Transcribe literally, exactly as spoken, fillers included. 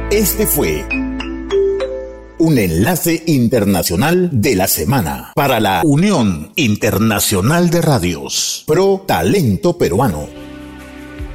Este fue un enlace internacional de la semana para la Unión Internacional de Radios, Pro Talento Peruano.